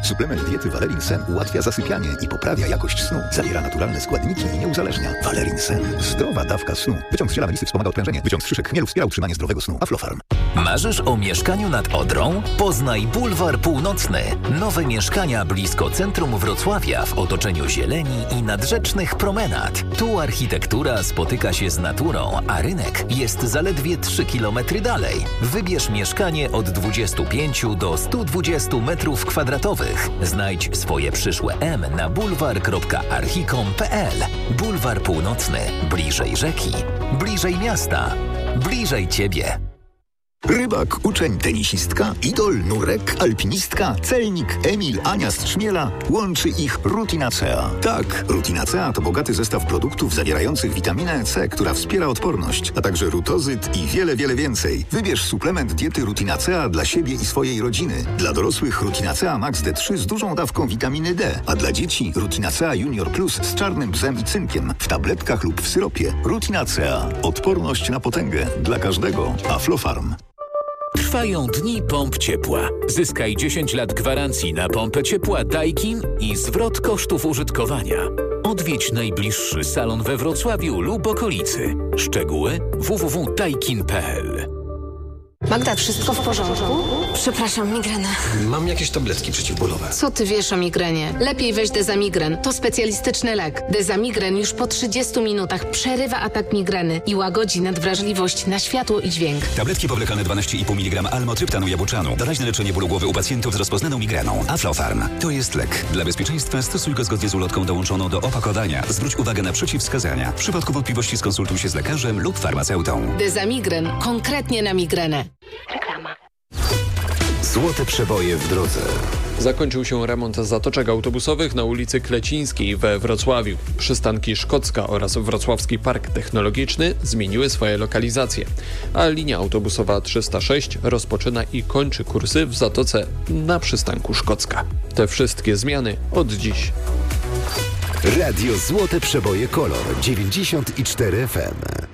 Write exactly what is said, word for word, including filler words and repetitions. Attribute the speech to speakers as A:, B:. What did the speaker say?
A: Suplement diety Valerin Sen ułatwia zasypianie i poprawia jakość snu. Zawiera naturalne składniki i nie uzależnia. Valerin Sen. Zdrowa dawka snu. Wyciąg z ziela melisy wspomaga odprężenie. Wyciąg z szyszek chmielu wspiera utrzymanie zdrowego snu. Aflofarm.
B: Marzysz o mieszkaniu nad Odrą? Poznaj Bulwar Północny. Nowe mieszkania blisko centrum Wrocławia w otoczeniu zieleni i nadrzecznych promenad. Tu architektura spotyka się z naturą, a rynek jest zaledwie trzy kilometry dalej. Wybierz mieszkanie od dwudziestu pięciu do stu dwudziestu metrów kwadratowych. Znajdź swoje przyszłe M na bulwar kropka archicom kropka p l. Bulwar Północny. Bliżej rzeki. Bliżej miasta. Bliżej Ciebie.
A: Rybak, uczeń, tenisistka, idol, nurek, alpinistka, celnik, Emil, Ania z Trzmiela. Łączy ich Rutinacea. Tak, Rutinacea to bogaty zestaw produktów zawierających witaminę C, która wspiera odporność, a także rutozyt i wiele, wiele więcej. Wybierz suplement diety Rutinacea dla siebie i swojej rodziny. Dla dorosłych Rutinacea Max D trzy z dużą dawką witaminy D, a dla dzieci Rutinacea Junior Plus z czarnym bzem i cynkiem w tabletkach lub w syropie. Rutinacea. Odporność na potęgę. Dla każdego. Aflofarm.
C: Trwają dni pomp ciepła. Zyskaj dziesięć lat gwarancji na pompę ciepła Daikin i zwrot kosztów użytkowania. Odwiedź najbliższy salon we Wrocławiu lub okolicy. Szczegóły w w w kropka daikin kropka p l.
D: Magda, wszystko w porządku?
E: Przepraszam, migrena.
F: Mam jakieś tabletki przeciwbólowe.
D: Co ty wiesz o migrenie? Lepiej weź Dezamigren. To specjalistyczny lek. Dezamigren już po trzydziestu minutach przerywa atak migreny i łagodzi nadwrażliwość na światło i dźwięk.
G: Tabletki powlekane dwanaście i pół miligrama almotryptanu jabłczanu. Doraźne leczenie bólu głowy u pacjentów z rozpoznaną migreną. Aflofarm. To jest lek. Dla bezpieczeństwa stosuj go zgodnie z ulotką dołączoną do opakowania. Zwróć uwagę na przeciwwskazania. W przypadku wątpliwości skonsultuj się z lekarzem lub farmaceutą.
D: Dezamigren. Konkretnie na migrenę.
E: Reklama.
H: Złote przeboje w drodze.
I: Zakończył się remont zatoczek autobusowych na ulicy Klecińskiej we Wrocławiu. Przystanki Szkocka oraz Wrocławski Park Technologiczny zmieniły swoje lokalizacje, a linia autobusowa trzysta sześć rozpoczyna i kończy kursy w Zatoce na przystanku Szkocka. Te wszystkie zmiany od dziś.
H: Radio Złote Przeboje Kolor dziewięćdziesiąt cztery F M.